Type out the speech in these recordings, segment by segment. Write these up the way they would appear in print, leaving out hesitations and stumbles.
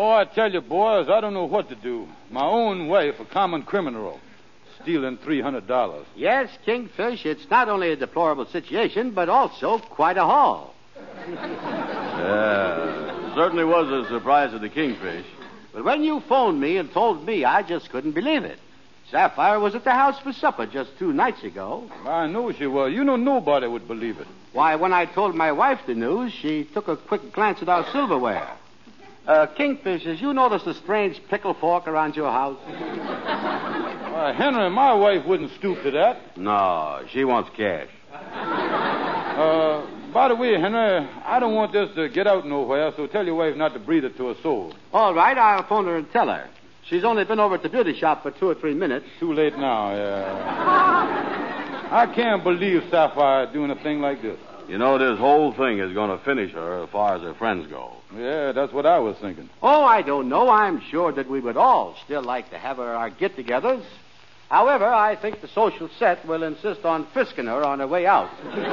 Oh, I tell you, boys, I don't know what to do. My own wife, a common criminal, stealing $300. Yes, Kingfish, it's not only a deplorable situation, but also quite a haul. Yeah, certainly was a surprise to the Kingfish. But when you phoned me and told me, I just couldn't believe it. Sapphire was at the house for supper just 2 nights ago. I know she was. You know nobody would believe it. Why, when I told my wife the news, she took a quick glance at our silverware. Kingfish, has you noticed a strange pickle fork around your house? Henry, my wife wouldn't stoop to that. No, she wants cash. By the way, Henry, I don't want this to get out nowhere, so tell your wife not to breathe it to a soul. All right, I'll phone her and tell her. She's only been over at the beauty shop for 2 or 3 minutes. Too late now, yeah. I can't believe Sapphire doing a thing like this. You know, this whole thing is going to finish her as far as her friends go. Yeah, that's what I was thinking. Oh, I don't know. I'm sure that we would all still like to have her our get-togethers. However, I think the social set will insist on frisking her on her way out.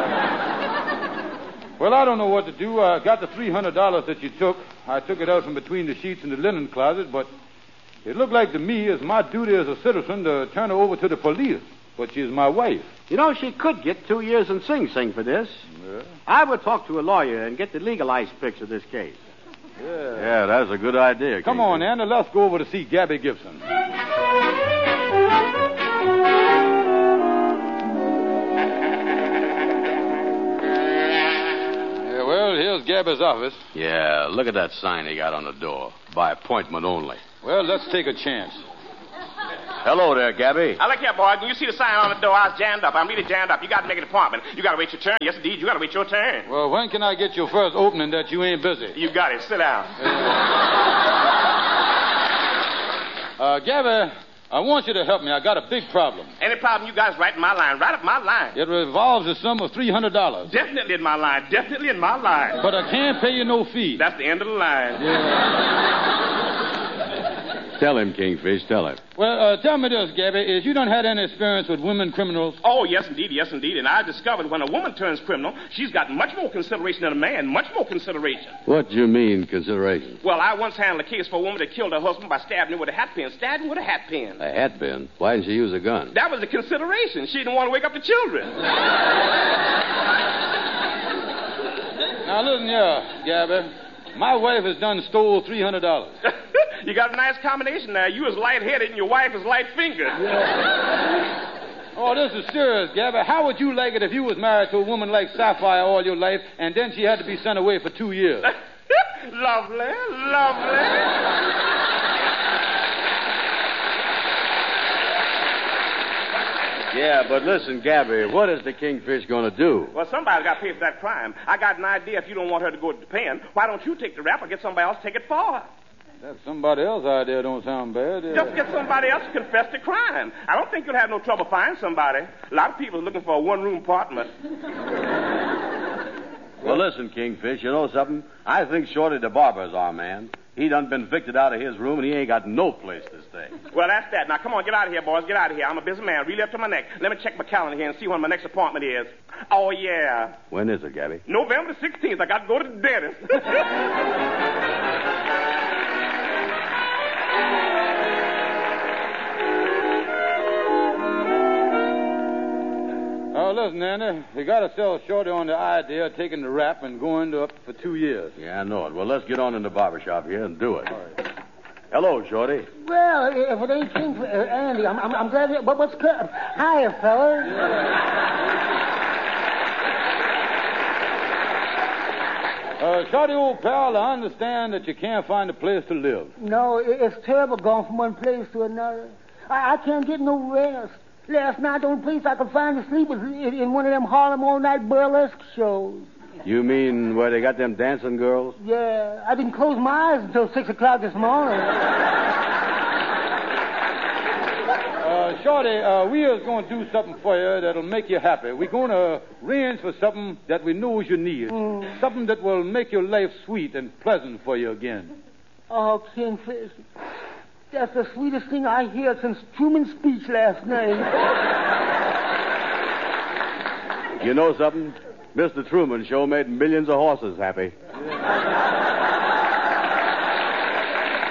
Well, I don't know what to do. I got the $300 that you took. I took it out from between the sheets in the linen closet, but it looked like to me as my duty as a citizen to turn her over to the police. But she's my wife. You know, she could get 2 years in Sing Sing for this. Yeah. I would talk to a lawyer and get the legal ice picks of this case. Yeah, that's a good idea. Come on, Anna, let's go over to see Gabby Gibson. Well, here's Gabby's office. Yeah, look at that sign he got on the door. By appointment only. Well, let's take a chance. Hello there, Gabby. I look here, boys. When you see the sign on the door, I was jammed up. I'm really jammed up. You got to make an appointment. You got to wait your turn. Yes, indeed. You got to wait your turn. Well, when can I get your first opening that you ain't busy? You got it. Sit down. Gabby, I want you to help me. I got a big problem. Any problem, you guys right in my line. Right up my line. It revolves a sum of $300. Definitely in my line. Definitely in my line. But I can't pay you no fee. That's the end of the line. Yeah. Tell him, Kingfish, tell him. Well, tell me this, Gabby. Is you done had any experience with women criminals? Oh, yes, indeed. Yes, indeed. And I discovered when a woman turns criminal, she's got much more consideration than a man. Much more consideration. What do you mean, consideration? Well, I once handled a case for a woman that killed her husband by stabbing him with a hat pin. Stabbed him with a hat pin. A hat pin? Why didn't she use a gun? That was the consideration. She didn't want to wake up the children. Now, listen here, Gabby. My wife has done stole $300. You got a nice combination there. You is light-headed and your wife is light-fingered. Yeah. Oh, this is serious, Gabby. How would you like it if you was married to a woman like Sapphire all your life and then she had to be sent away for 2 years? Lovely, lovely. Yeah, but listen, Gabby, what is the Kingfish going to do? Well, somebody's got to pay for that crime. I got an idea. If you don't want her to go to the pen, why don't you take the rap or get somebody else to take it for her? That somebody else's idea don't sound bad. Just get somebody else to confess the crime. I don't think you'll have no trouble finding somebody. A lot of people are looking for a one-room apartment. Well, listen, Kingfish, you know something? I think Shorty the barber's our man. He done been evicted out of his room, and he ain't got no place to stay. Well, that's that. Now, come on, get out of here, boys. Get out of here. I'm a busy man, really up to my neck. Let me check my calendar here and see when my next appointment is. Oh, yeah. When is it, Gabby? November the 16th. I got to go to the dentist. Oh, listen, Anna, you got to sell Shorty on the idea of taking the rap and going up for 2 years. Yeah, I know it. Well, let's get on in the barber shop here and do it. All right. Hello, Shorty. Well, if it ain't King, Andy, I'm glad. What's good? Hiya, fellas. Shorty, old pal, I understand that you can't find a place to live. No, it's terrible going from one place to another. I can't get no rest. Last night, the only place I could find to sleep was in one of them Harlem all-night burlesque shows. You mean where they got them dancing girls? Yeah, I didn't close my eyes until 6 o'clock this morning. Shorty, we are going to do something for you that'll make you happy. We're going to arrange for something that we know you need. Something that will make your life sweet and pleasant for you again. Oh, Kingfish. That's the sweetest thing I heard since Truman's speech last night. You know something? Mr. Truman sure made millions of horses happy.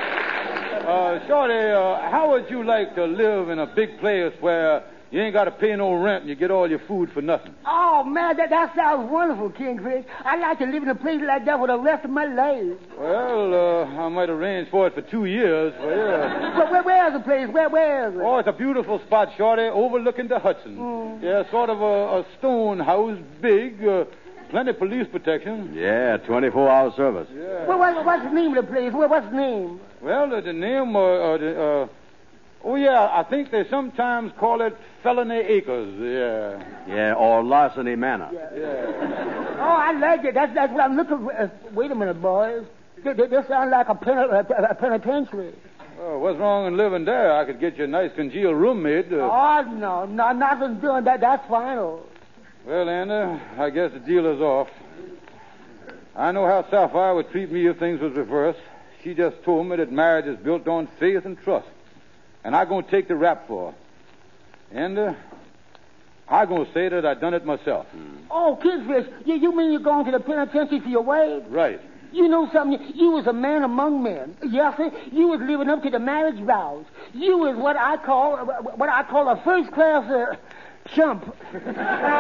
Shorty, how would you like to live in a big place where you ain't got to pay no rent and you get all your food for nothing? Oh, man, that sounds wonderful, Kingfish. I'd like to live in a place like that for the rest of my life. Well, I might arrange for it for 2 years. But, yeah. But where's the place? Where is it? Oh, it's a beautiful spot, Shorty, overlooking the Hudson. Yeah, sort of a stone house, big, plenty of police protection. Yeah, 24-hour service. Yeah. Well, what's the name of the place? What's the name? Well, the name, oh, yeah, I think they sometimes call it Felony Acres, yeah. Yeah, or Larceny Manor. Yeah. Oh, I like it. That's what I'm looking for. Wait a minute, boys. This sounds like a penitentiary. Oh, what's wrong in living there? I could get you a nice congealed roommate. Oh, no, nothing doing that. That's final. Well, Anna, I guess the deal is off. I know how Sapphire would treat me if things was reversed. She just told me that marriage is built on faith and trust. And I'm going to take the rap for her. And I'm going to say that I done it myself. Oh, Kingfish, you mean you're going to the penitentiary for your wife? Right. You know something? You was a man among men. Yes, sir. You was living up to the marriage vows. You was what I call a first-class chump.